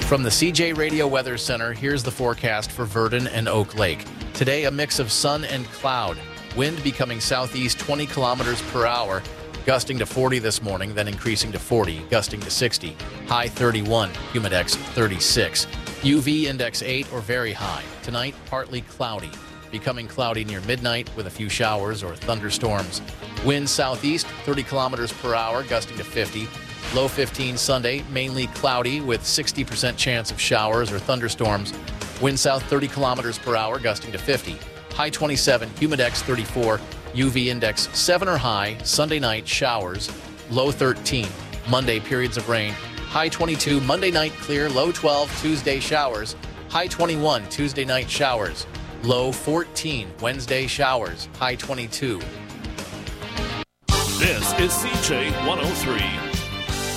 From the CJ Radio Weather Center, here's the forecast for Verdon and Oak Lake. Today, a mix of sun and cloud. Wind becoming southeast 20 kilometers per hour, gusting to 40 this morning, then increasing to 40, gusting to 60. High 31, humidex 36. UV index 8 or very high. Tonight, partly cloudy. Becoming cloudy near midnight with a few showers or thunderstorms. Wind southeast 30 kilometers per hour, gusting to 50. Low 15 Sunday, mainly cloudy with 60% chance of showers or thunderstorms. Wind south 30 kilometers per hour, gusting to 50. High 27, humidex 34, UV index 7 or high. Sunday night, showers. Low 13. Monday, periods of rain. High 22, Monday night clear. Low 12, Tuesday showers. High 21, Tuesday night showers. Low 14, Wednesday showers. High 22. This is CJ 103.